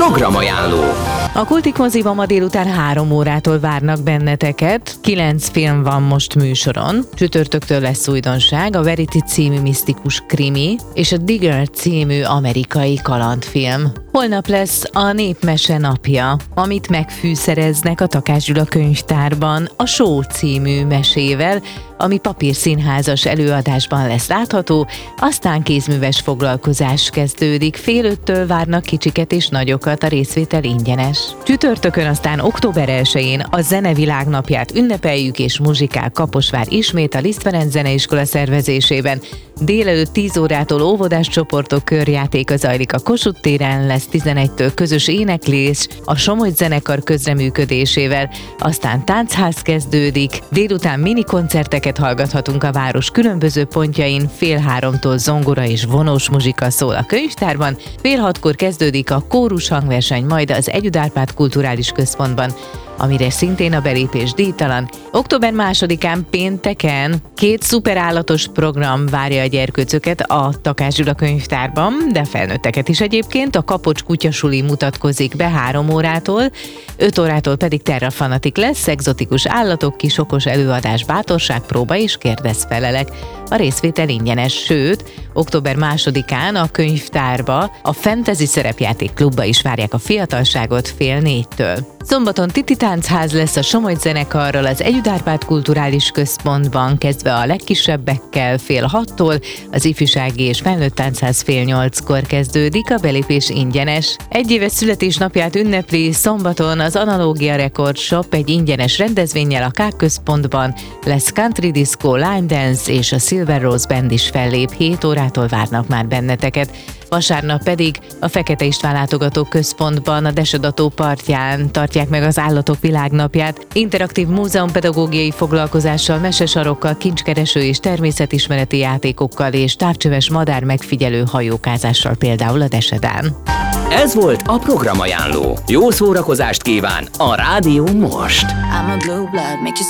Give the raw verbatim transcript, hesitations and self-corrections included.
Programajánló. A Kultik moziban ma délután három órától várnak benneteket. Kilenc film van most műsoron. Csütörtöktől lesz újdonság, a Verity című misztikus krimi és a Digger című amerikai kalandfilm. Holnap lesz a Népmese napja, amit megfűszereznek a Takács Gyula könyvtárban a Show című mesével, ami papírszínházas előadásban lesz látható, aztán kézműves foglalkozás kezdődik. Fél öttől várnak kicsiket és nagyokat, a részvétel ingyenes. Csütörtökön aztán október elsején a Zenevilág napját ünnepeljük, és muzsikál Kaposvár ismét a Liszt Ferenc Zeneiskola szervezésében. Délelőtt tíz órától óvodás csoportok körjátéka zajlik a Kossuth téren, lesz tizenegytől közös éneklés a Somogy zenekar közreműködésével, aztán táncház kezdődik, délután minikoncerteket hallgathatunk a város különböző pontjain, fél háromtól zongora és vonós muzsika szól a könyvtárban, fél hatkor kezdődik a kórus hangverseny, majd az Együtt Árpád Kulturális Központban, amire szintén a belépés díjtalan. Október másodikán pénteken két szuperállatos program várja a gyerkőcöket a Takács Gyula könyvtárban, de felnőtteket is egyébként. A Kapocs kutyasuli mutatkozik be három órától, öt órától pedig terrafanatik lesz, egzotikus állatok, kis okos előadás, bátorságpróba és kérdezfelelek. A részvétel ingyenes, sőt, október másodikán a könyvtárba, a Fantasy Szerepjáték Klubba is várják a fiatalságot fél négytől. Szombaton Titi táncház lesz a Somogy zenekarral az Együtt Árpád Kulturális Központban, kezdve a legkisebbekkel fél hattól, az ifjúsági és felnőtt táncház fél nyolckor kezdődik, a belépés ingyenes. Egy éves születésnapját ünnepli szombaton az Analógia Record Shop egy ingyenes rendezvénnyel a K központban, lesz country disco, line dance és a Silver Rose Band is fellép, hét órától várnak már benneteket. Vasárnap pedig a Fekete István Látogató Központban, a Desedató partján tartják meg az Állatok Világnapját. Interaktív múzeumpedagógiai foglalkozással, mesesarokkal, kincskereső és természetismereti játékokkal és távcsöves madár megfigyelő hajókázással például a Desedán. Ez volt a Programajánló. Jó szórakozást kíván a Rádió most!